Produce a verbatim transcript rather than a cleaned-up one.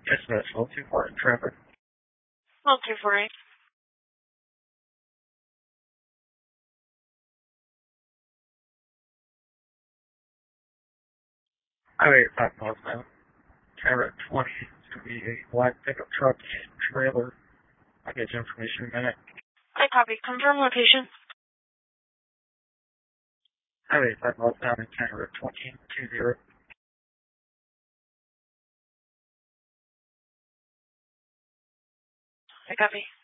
Yes, that's all too far in traffic. Well, two four eight. Highway five miles now. Traffic twenty. It's going to be a black pickup truck and trailer. I'll get you information in a minute. I copy. Confirm location. Highway five miles down in Canada twenty two zero. I copy.